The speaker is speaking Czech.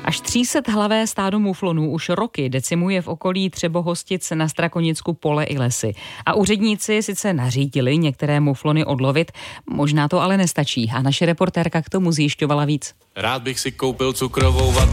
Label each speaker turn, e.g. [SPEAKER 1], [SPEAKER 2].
[SPEAKER 1] Až 300hlavé stádo muflonů už roky decimuje v okolí Třebohostic na Strakonicku pole i lesy. A úředníci sice nařídili některé muflony odlovit, možná to ale nestačí. A naše reportérka k tomu zjišťovala víc.
[SPEAKER 2] Rád bych si koupil cukrovou vatu.